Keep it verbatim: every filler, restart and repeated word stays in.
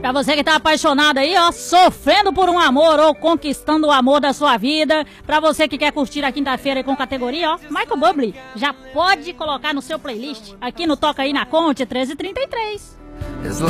Pra você que tá apaixonado aí, ó, sofrendo por um amor ou conquistando o amor da sua vida. Pra você que quer curtir a quinta-feira com categoria, ó, Michael Bublé, já pode colocar no seu playlist aqui no Toca Aí na Conte treze trinta e três.